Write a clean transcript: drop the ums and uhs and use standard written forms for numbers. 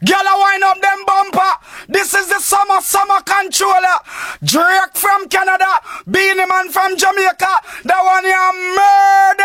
Gyal a wind up them bumper. This is the summer controller. Drake from Canada, Beanie Man from Jamaica. That one you